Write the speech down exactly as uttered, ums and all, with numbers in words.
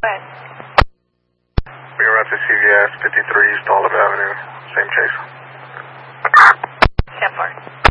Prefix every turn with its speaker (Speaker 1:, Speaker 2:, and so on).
Speaker 1: ahead.
Speaker 2: We're at the C V S, fifty-three East Olive Avenue. Same case.
Speaker 1: ten four.